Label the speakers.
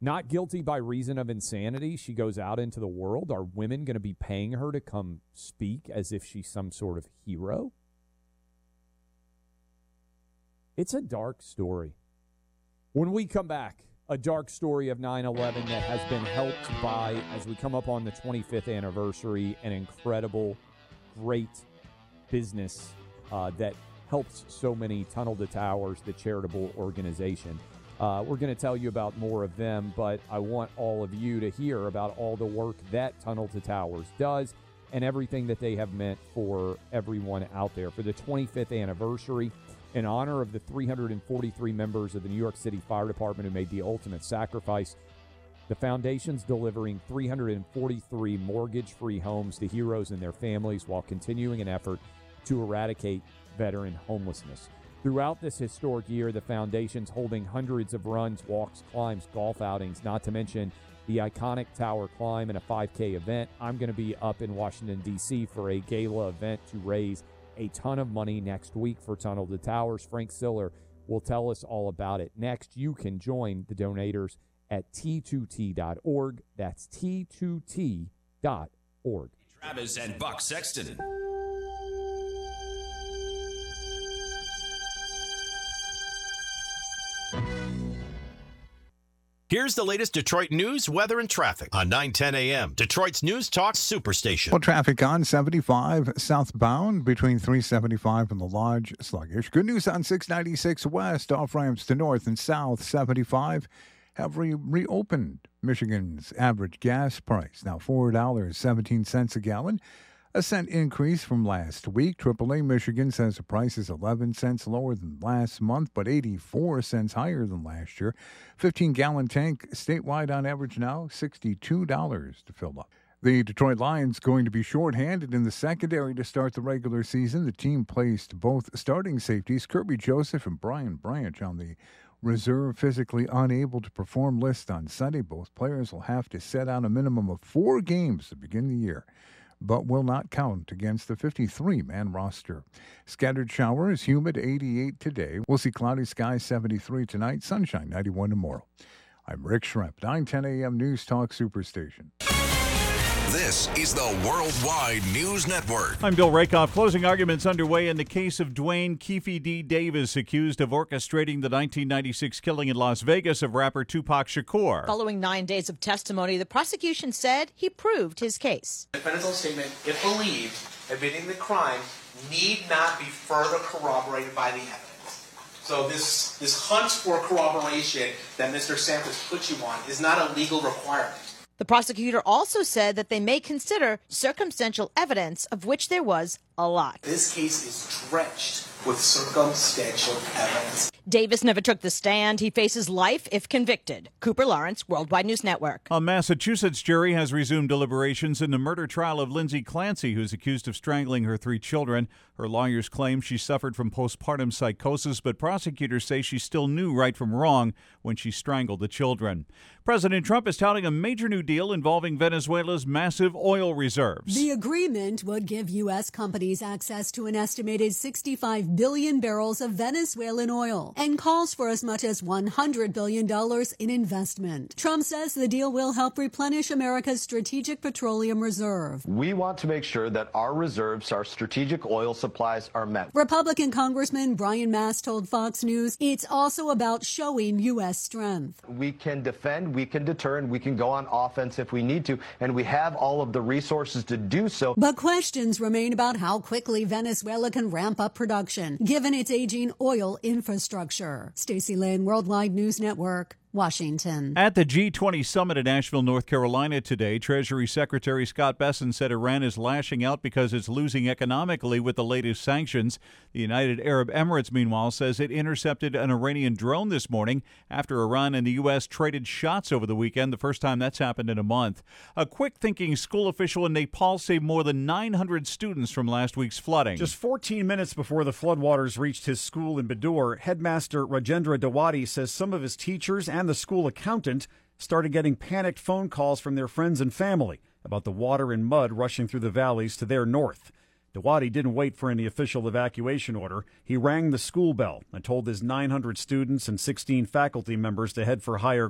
Speaker 1: Not guilty by reason of insanity. She goes out into the world. Are women going to be paying her to come speak as if she's some sort of hero? It's a dark story. When we come back, a dark story of 9/11 that has been helped by, as we come up on the 25th anniversary, an incredible, great business that helps so many. Tunnel to Towers, the charitable organization. We're going to tell you about more of them, but I want all of you to hear about all the work that Tunnel to Towers does and everything that they have meant for everyone out there. For the 25th anniversary, in honor of the 343 members of the New York City Fire Department who made the ultimate sacrifice, the foundation's delivering 343 mortgage-free homes to heroes and their families while continuing an effort to eradicate veteran homelessness. Throughout this historic year, the foundation's holding hundreds of runs, walks, climbs, golf outings, not to mention the iconic Tower Climb and a 5K event. I'm going to be up in Washington, D.C. for a gala event to raise a ton of money next week for Tunnel to Towers. Frank Siller will tell us all about it. Next, you can join the donators at T2T.org. That's T2T.org.
Speaker 2: Travis and Buck Sexton. Here's the latest Detroit news, weather, and traffic on 9:10 a.m. Detroit's News Talk Superstation.
Speaker 3: Well, traffic on 75 southbound between 375 and the Lodge, sluggish. Good news on 696 west, off ramps to north and south. 75 have reopened. Michigan's average gas price now $4.17 a gallon. A cent increase from last week. AAA Michigan says the price is 11 cents lower than last month, but 84 cents higher than last year. 15-gallon tank statewide on average now, $62 to fill up. The Detroit Lions going to be shorthanded in the secondary to start the regular season. The team placed both starting safeties, Kirby Joseph and Brian Branch, on the reserve physically unable to perform list on Sunday. Both players will have to set out a minimum of 4 games to begin the year, but will not count against the 53-man roster. Scattered showers, humid 88 today. We'll see cloudy skies 73 tonight, sunshine 91 tomorrow. I'm Rick Schremp, 9:10 a.m. News Talk Superstation.
Speaker 2: This is the Worldwide News Network.
Speaker 4: I'm Bill Rakoff. Closing arguments underway in the case of Dwayne Keefe D. Davis, accused of orchestrating the 1996 killing in Las Vegas of rapper Tupac Shakur.
Speaker 5: Following 9 days of testimony, the prosecution said he proved his case.
Speaker 6: The defendant's own statement, if believed, admitting the crime, need not be further corroborated by the evidence. So this hunt for corroboration that Mr. Sampras put you on is not a legal requirement.
Speaker 5: The prosecutor also said that they may consider circumstantial evidence, of which there was a lot.
Speaker 6: This case is drenched with circumstantial evidence.
Speaker 5: Davis never took the stand. He faces life if convicted. Cooper Lawrence, Worldwide News Network.
Speaker 4: A Massachusetts jury has resumed deliberations in the murder trial of Lindsay Clancy, who's accused of strangling her 3 children. Her lawyers claim she suffered from postpartum psychosis, but prosecutors say she still knew right from wrong when she strangled the children. President Trump is touting a major new deal involving Venezuela's massive oil reserves.
Speaker 7: The agreement would give U.S. companies access to an estimated 65 billion barrels of Venezuelan oil and calls for as much as $100 billion in investment. Trump says the deal will help replenish America's strategic petroleum reserve.
Speaker 8: We want to make sure that our reserves, our strategic oil supplies, are met.
Speaker 7: Republican Congressman Brian Mast told Fox News it's also about showing U.S. strength.
Speaker 8: We can defend, we can deter, and we can go on offense if we need to, and we have all of the resources to do so.
Speaker 7: But questions remain about how quickly Venezuela can ramp up production, given its aging oil infrastructure. Stacey Lynn, Worldwide News Network, Washington.
Speaker 4: At the G20 summit in Asheville, North Carolina today, Treasury Secretary Scott Bessent said Iran is lashing out because it's losing economically with the latest sanctions. The United Arab Emirates, meanwhile, says it intercepted an Iranian drone this morning after Iran and the U.S. traded shots over the weekend, the first time that's happened in a month. A quick-thinking school official in Nepal saved more than 900 students from last week's flooding.
Speaker 9: Just 14 minutes before the floodwaters reached his school in Badur, headmaster Rajendra Dawadi says some of his teachers and the school accountant started getting panicked phone calls from their friends and family about the water and mud rushing through the valleys to their north. Dawadi didn't wait for any official evacuation order. He rang the school bell and told his 900 students and 16 faculty members to head for higher